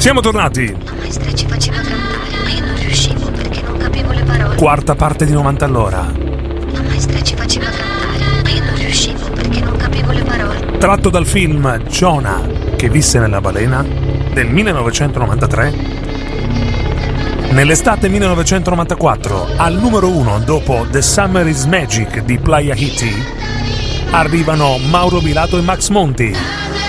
Siamo tornati. La maestra ci faceva cantare, ma io non riuscivo perché non capivo le parole. Quarta parte di 90 all'ora. La maestra ci faceva cantare, ma io non riuscivo perché non capivo le parole. Tratto dal film Jonah, che visse nella balena, del 1993. Nell'estate 1994, al numero 1 dopo The Summer is Magic di Playa Hiti, arrivano Mauro Bilato e Max Monti.